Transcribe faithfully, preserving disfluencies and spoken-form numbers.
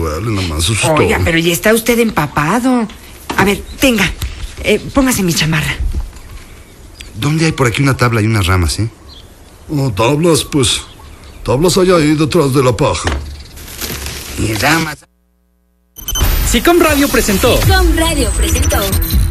duele nomás, eso es Oiga, todo. pero ya está usted empapado. A ver, tenga, eh, póngase mi chamarra. ¿Dónde hay por aquí una tabla y unas ramas, eh? Oh, tablas, pues. Tablas hay ahí detrás de la paja. Y ramas. Sicom Radio presentó. Sicom Radio presentó